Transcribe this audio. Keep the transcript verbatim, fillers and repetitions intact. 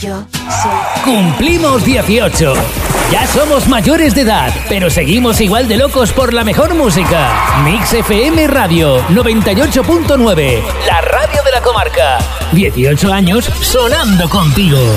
Yo soy... Cumplimos dieciocho. Ya somos mayores de edad, pero seguimos igual de locos por la mejor música. Mix F M Radio noventa y ocho punto nueve, la radio de la comarca. dieciocho años sonando contigo.